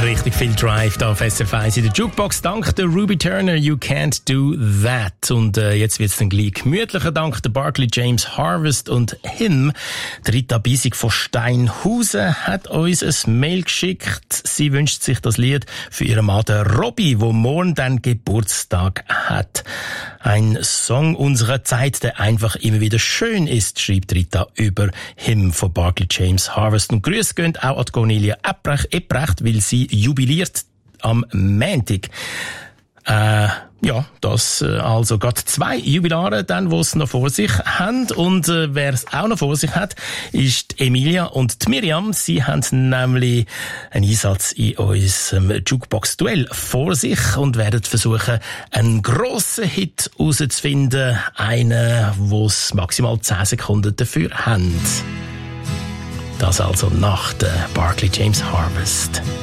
Richtig viel Drive da auf SRF 1 in der Jukebox. Dank der Ruby Turner, You Can't Do That. Und jetzt wird's dann gleich gemütlicher. Dank der Barclay James Harvest und Him. Die Rita Biesig von Steinhausen hat uns ein Mail geschickt. Sie wünscht sich das Lied für ihren Mann Robby, der morgen dann Geburtstag hat. Ein Song unserer Zeit, der einfach immer wieder schön ist, schreibt Rita über Him von Barclay James Harvest. Und Grüße gehen auch an Cornelia Ebrecht, weil sie jubiliert am Montag. Das also gerade 2 Jubilare, dann, wo es noch vor sich haben. Und wer es auch noch vor sich hat, ist die Emilia und die Miriam. Sie haben nämlich einen Einsatz in unserem Jukebox-Duell vor sich und werden versuchen, einen grossen Hit herauszufinden. Einen, wo es maximal 10 Sekunden dafür haben. Das also nach der Barclay James Harvest.